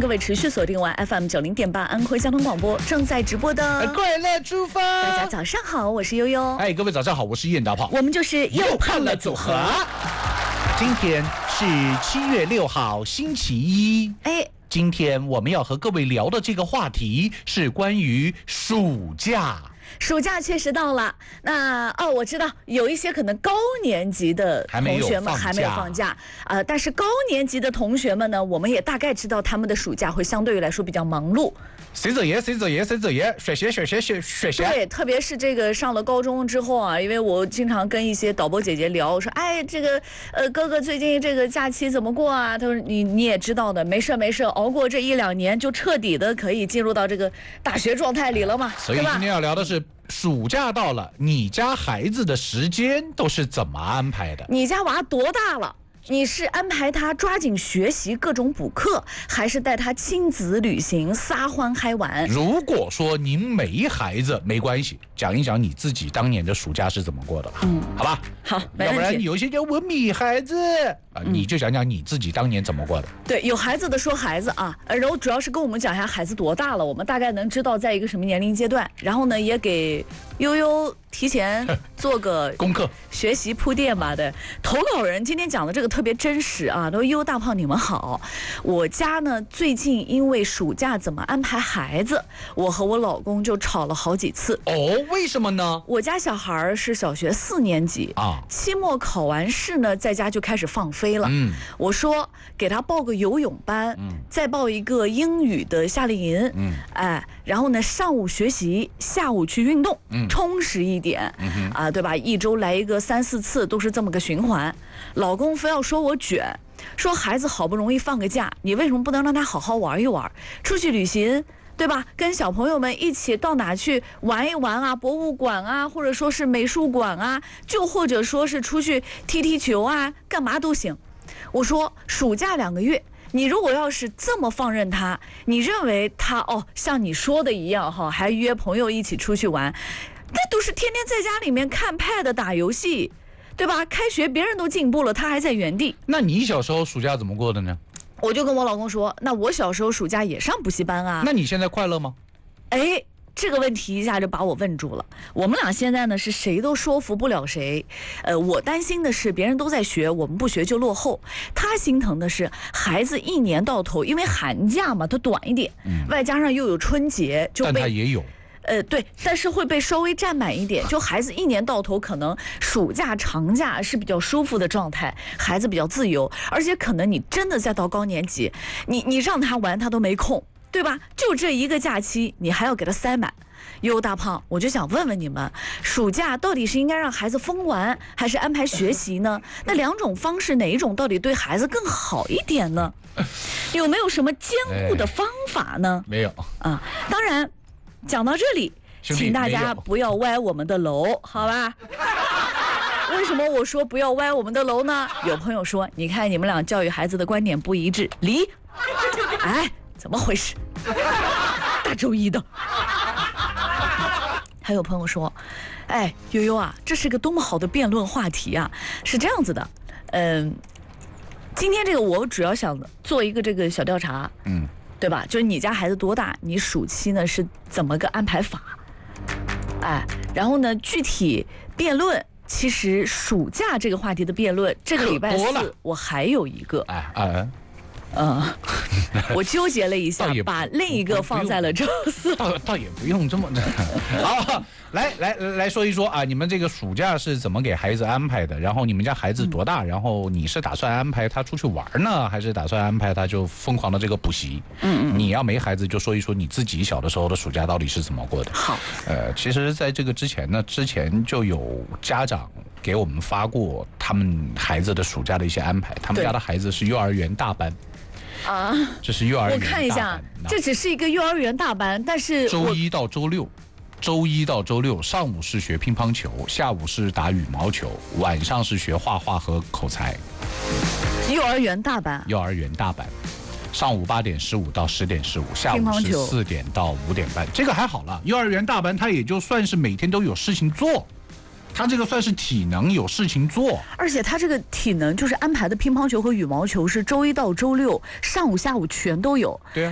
各位持续锁定完 FM90.8安徽交通广播正在直播的快乐出发。 大家早上好，我是悠悠。 各位早上好，我是燕大炮。 我们就是又胖了组合。 今天是7月6号，星期一。今天我们要和各位聊的这个话题是关于暑假。 暑假确实到了，那我知道有一些可能高年级的同学们还没有放假，但是高年级的同学们呢，我们也大概知道他们的暑假会相对于来说比较忙碌。 谁作业，学习。 对，特别是这个上了高中之后啊，因为我经常跟一些导播姐姐聊，我说，这个哥哥最近这个假期怎么过啊？他说你也知道的，没事，熬过这1-2年就彻底的可以进入到这个大学状态里了嘛， 所以今天要聊的是暑假到了，你家孩子的时间都是怎么安排的？ 你家娃多大了？你是安排他抓紧学习各种补课，还是带他亲子旅行撒欢嗨玩？ 如果说您没孩子没关系，讲一讲你自己当年的暑假是怎么过的吧。好吧。 好， 要不然有些人我没孩子你就讲讲你自己当年怎么过的。 对，有孩子的说孩子啊，然后主要是跟我们讲一下孩子多大了，我们大概能知道在一个什么年龄阶段，然后呢也给悠悠提前做个功课学习铺垫吧的。投稿人今天讲的这个特别真实啊，都悠悠大胖你们好，我家呢最近因为暑假怎么安排孩子，我和我老公就吵了好几次。 为什么呢？ 我家小孩是小学4年级期末考完试呢，在家就开始放飞了。我说给他报个游泳班，再报一个英语的夏令营，然后呢上午学习，下午去运动，充实一点，对吧？一周来一个3-4次，都是这么个循环。老公非要说我卷，说孩子好不容易放个假，你为什么不能让他好好玩一玩，出去旅行，对吧？跟小朋友们一起到哪去玩一玩啊，博物馆啊，或者说是美术馆啊，就或者说是出去踢球啊，干嘛都行。我说暑假2个月，你如果要是这么放任他，你认为他像你说的一样还约朋友一起出去玩，那都是天天在家里面看 pad 打游戏，对吧？开学别人都进步了，他还在原地。 那你小时候暑假怎么过的呢？ 我就跟我老公说，那我小时候暑假也上补习班啊。 那你现在快乐吗？ 这个问题一下就把我问住了。我们俩现在呢是谁都说服不了谁。我担心的是别人都在学，我们不学就落后。他心疼的是孩子1年到头，因为寒假嘛，它短一点，外加上又有春节，就被但他也有。 对，但是会被稍微占满一点。就孩子1年到头，可能暑假、长假是比较舒服的状态，孩子比较自由，而且可能你真的再到高年级，你让他玩他都没空，对吧？就这一个假期，你还要给他塞满。悠悠大胖，我就想问问你们，暑假到底是应该让孩子疯玩，还是安排学习呢？那2种方式，哪一种到底对孩子更好一点呢？有没有什么兼顾的方法呢？ 没有当然。讲到这里，请大家不要歪我们的楼，好吧？为什么我说不要歪我们的楼呢？有朋友说，你看你们俩教育孩子的观点不一致，离。怎么回事？大周一的。还有朋友说，悠悠啊，这是个多么好的辩论话题啊！是这样子的，今天这个我主要想做一个这个小调查，对吧？就是你家孩子多大？你暑期呢是怎么个安排法？然后呢，具体辩论，其实暑假这个话题的辩论，这个礼拜4我还有一个。我纠结了一下，把另一个放在了周4。 倒也不用这么好，来说一说啊，你们这个暑假是怎么给孩子安排的？然后你们家孩子多大？然后你是打算安排他出去玩呢，还是打算安排他就疯狂的这个补习？你要没孩子就说一说你自己小的时候的暑假到底是怎么过的。 好， 其实在这个之前就有家长给我们发过他们孩子的暑假的一些安排，他们家的孩子是幼儿园大班。这是幼儿园大班。 我看一下，这只是一个幼儿园大班，但是周一到周六上午是学乒乓球，下午是打羽毛球，晚上是学画画和口才。 幼儿园大班， 上午8点15到10点15，下午是4点到5点半。这个还好了，幼儿园大班他也就算是每天都有事情做。他这个算是体能有事情做， 而且他这个体能就是安排的乒乓球和羽毛球是周一到周六上午下午全都有。 对啊。